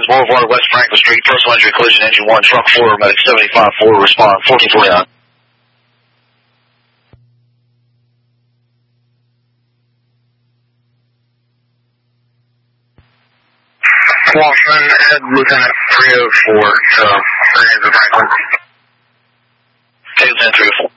Highlands Boulevard, West Franklin Street, personal injury collision, engine 1, truck 4, medic 75-4, respond 1449. Walshman, head Lieutenant 304 to Franklin. Take Lieutenant 304.